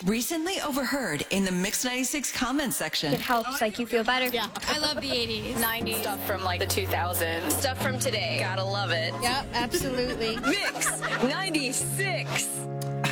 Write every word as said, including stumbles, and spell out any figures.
Recently overheard in the Mix ninety-six comment section. It helps, like, you feel better. Yeah, I love the eighties. nineties. Stuff from, like, the two thousands. Stuff from today. Gotta love it. Yep, absolutely. Mix ninety-six.